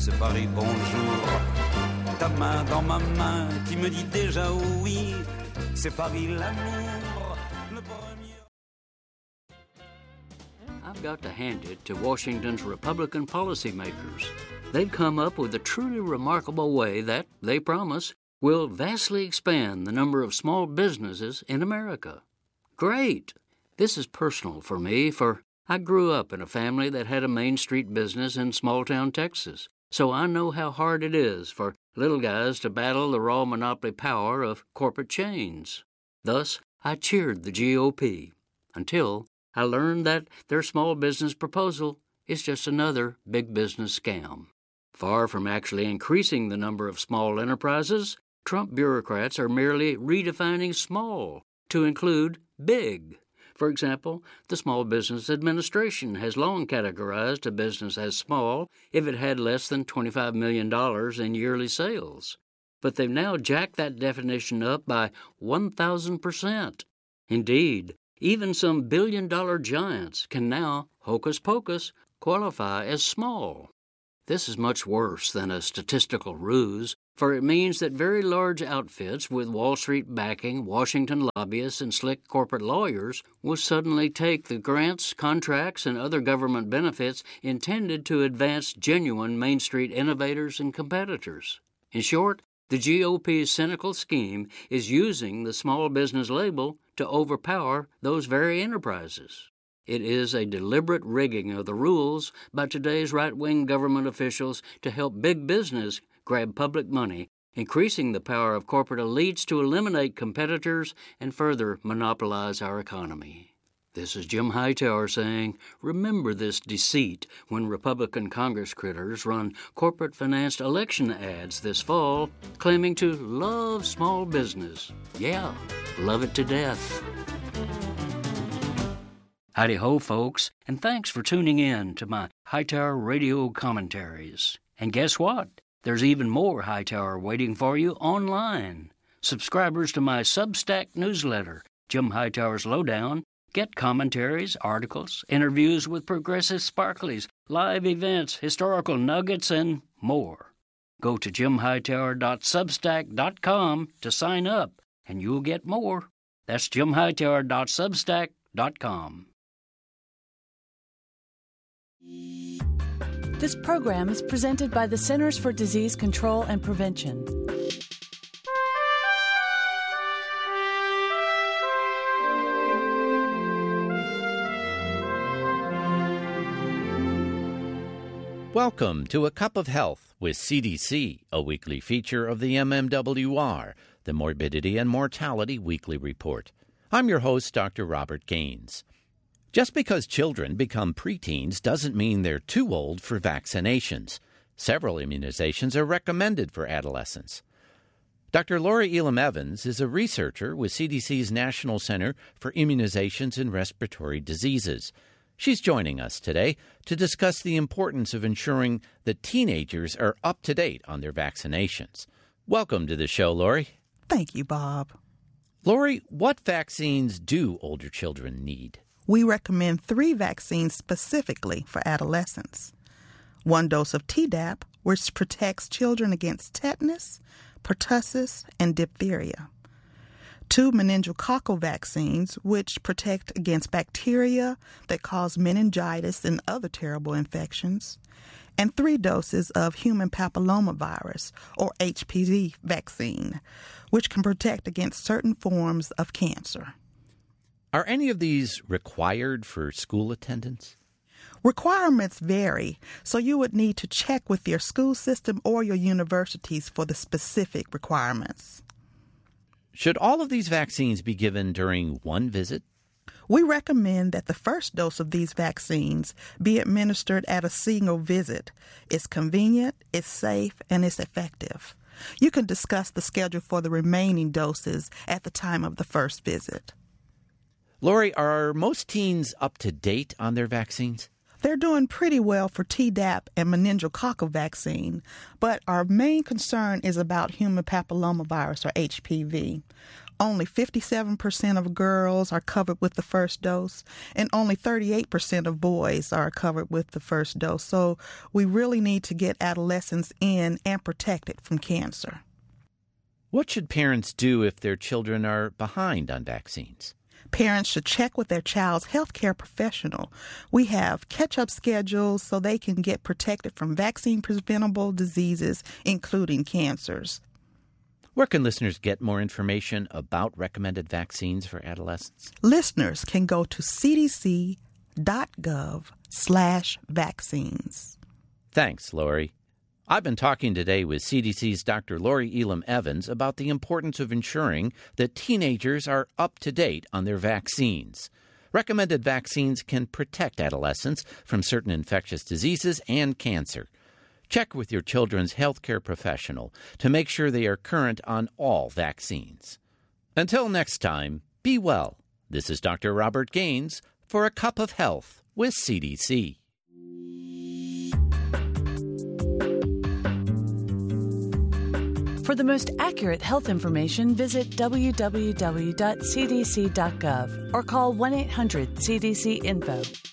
c'est Paris, bonjour. Ta main dans ma main qui me dit déjà oui, c'est Paris l'amour, le premier. I've got to hand it to Washington's Republican policymakers. They've come up with a truly remarkable way that, they promise, will vastly expand the number of small businesses in America. Great! This is personal for me, for I grew up in a family that had a Main Street business in small-town Texas, so I know how hard it is for little guys to battle the raw monopoly power of corporate chains. Thus, I cheered the GOP until I learned that their small business proposal is just another big business scam. Far from actually increasing the number of small enterprises, Trump bureaucrats are merely redefining small to include big. For example, the Small Business Administration has long categorized a business as small if it had less than $25 million in yearly sales. But they've now jacked that definition up by 1,000%. Indeed, even some billion-dollar giants can now, hocus pocus, qualify as small. This is much worse than a statistical ruse, for it means that very large outfits with Wall Street backing, Washington lobbyists, and slick corporate lawyers will suddenly take the grants, contracts, and other government benefits intended to advance genuine Main Street innovators and competitors. In short, the GOP's cynical scheme is using the small business label to overpower those very enterprises. It is a deliberate rigging of the rules by today's right-wing government officials to help big business grab public money, increasing the power of corporate elites to eliminate competitors and further monopolize our economy. This is Jim Hightower saying, remember this deceit when Republican Congress critters run corporate-financed election ads this fall claiming to love small business. Yeah, love it to death. Howdy-ho, folks, and thanks for tuning in to my Hightower radio commentaries. And guess what? There's even more Hightower waiting for you online. Subscribers to my Substack newsletter, Jim Hightower's Lowdown, get commentaries, articles, interviews with progressive sparklies, live events, historical nuggets, and more. Go to jimhightower.substack.com to sign up, and you'll get more. That's jimhightower.substack.com. This program is presented by the Centers for Disease Control and Prevention. Welcome to A Cup of Health with CDC, a weekly feature of the MMWR, the Morbidity and Mortality Weekly Report. I'm your host, Dr. Robert Gaines. Just because children become preteens doesn't mean they're too old for vaccinations. Several immunizations are recommended for adolescents. Dr. Lori Elam Evans is a researcher with CDC's National Center for Immunizations and Respiratory Diseases. She's joining us today to discuss the importance of ensuring that teenagers are up to date on their vaccinations. Welcome to the show, Lori. Thank you, Bob. Lori, what vaccines do older children need? We recommend 3 vaccines specifically for adolescents. 1 dose of Tdap, which protects children against tetanus, pertussis, and diphtheria. 2 meningococcal vaccines, which protect against bacteria that cause meningitis and other terrible infections. And 3 doses of human papillomavirus, or HPV vaccine, which can protect against certain forms of cancer. Are any of these required for school attendance? Requirements vary, so you would need to check with your school system or your universities for the specific requirements. Should all of these vaccines be given during one visit? We recommend that the first dose of these vaccines be administered at a single visit. It's convenient, it's safe, and it's effective. You can discuss the schedule for the remaining doses at the time of the first visit. Lori, are most teens up to date on their vaccines? They're doing pretty well for Tdap and meningococcal vaccine, but our main concern is about human papillomavirus, or HPV. Only 57% of girls are covered with the first dose, and only 38% of boys are covered with the first dose. So we really need to get adolescents in and protected from cancer. What should parents do if their children are behind on vaccines? Parents should check with their child's healthcare professional. We have catch-up schedules so they can get protected from vaccine-preventable diseases, including cancers. Where can listeners get more information about recommended vaccines for adolescents? Listeners can go to cdc.gov/vaccines. Thanks, Lori. I've been talking today with CDC's Dr. Lori Elam Evans about the importance of ensuring that teenagers are up to date on their vaccines. Recommended vaccines can protect adolescents from certain infectious diseases and cancer. Check with your children's healthcare professional to make sure they are current on all vaccines. Until next time, be well. This is Dr. Robert Gaines for A Cup of Health with CDC. For the most accurate health information, visit www.cdc.gov or call 1-800-CDC-INFO.